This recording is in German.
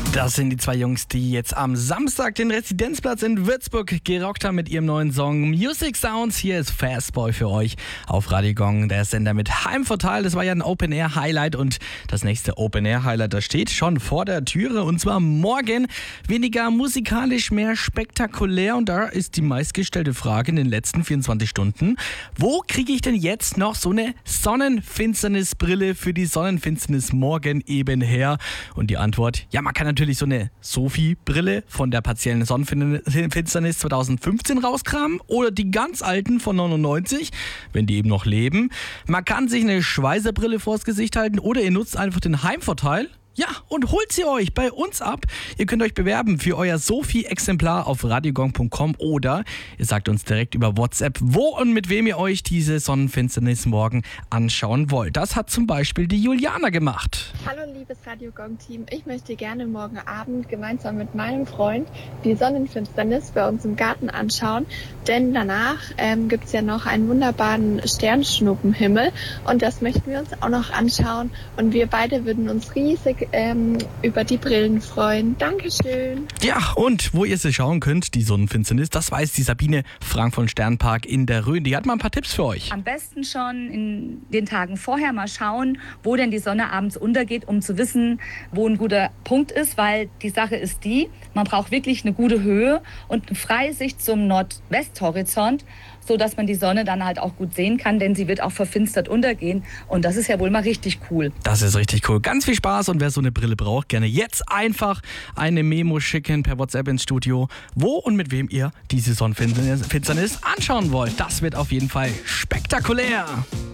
Das sind die zwei Jungs, die jetzt am Samstag den Residenzplatz in Würzburg gerockt haben mit ihrem neuen Song Music Sounds. Hier ist Fastboy für euch auf Radio Gong, der Sender mit Heimvorteil. Das war ja ein Open-Air-Highlight und das nächste Open-Air-Highlight, das steht schon vor der Türe und zwar morgen. Weniger musikalisch, mehr spektakulär und da ist die meistgestellte Frage in den letzten 24 Stunden. Wo kriege ich denn jetzt noch so eine Sonnenfinsternisbrille für die Sonnenfinsternis morgen eben her? Und die Antwort, ja, man kann natürlich so eine Sophie-Brille von der partiellen Sonnenfinsternis 2015 rauskramen oder die ganz alten von 99, wenn die eben noch leben. Man kann sich eine Schweißerbrille vors Gesicht halten oder ihr nutzt einfach den Heimvorteil. Ja, und holt sie euch bei uns ab. Ihr könnt euch bewerben für euer Sophie-Exemplar auf radiogong.com oder ihr sagt uns direkt über WhatsApp, wo und mit wem ihr euch diese Sonnenfinsternis morgen anschauen wollt. Das hat zum Beispiel die Juliana gemacht. Hallo liebes Radio Gong-Team, ich möchte gerne morgen Abend gemeinsam mit meinem Freund die Sonnenfinsternis bei uns im Garten anschauen, denn danach gibt es ja noch einen wunderbaren Sternschnuppenhimmel und das möchten wir uns auch noch anschauen und wir beide würden uns riesig über die Brillen freuen. Dankeschön. Ja, und wo ihr sie schauen könnt, die Sonnenfinsternis, das weiß die Sabine Frank von Sternpark in der Rhön. Die hat mal ein paar Tipps für euch. Am besten schon in den Tagen vorher mal schauen, wo denn die Sonne abends untergeht, um zu wissen, wo ein guter Punkt ist, weil die Sache ist die, man braucht wirklich eine gute Höhe und eine freie Sicht zum Nordwesthorizont, so dass man die Sonne dann halt auch gut sehen kann, denn sie wird auch verfinstert untergehen und das ist ja wohl mal richtig cool. Das ist richtig cool. Ganz viel Spaß und wer so eine Brille braucht, gerne jetzt einfach eine Memo schicken per WhatsApp ins Studio, wo und mit wem ihr diese Sonnenfinsternis anschauen wollt. Das wird auf jeden Fall spektakulär.